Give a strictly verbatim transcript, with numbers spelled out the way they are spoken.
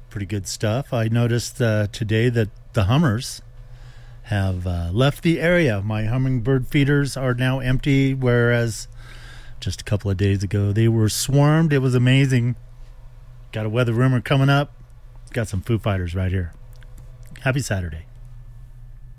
Pretty good stuff. I noticed uh, today that the hummers have uh, left the area. My hummingbird feeders are now empty, whereas just a couple of days ago they were swarmed. It was amazing. Got a weather rumor coming up. Got some Foo Fighters right here. Happy Saturday.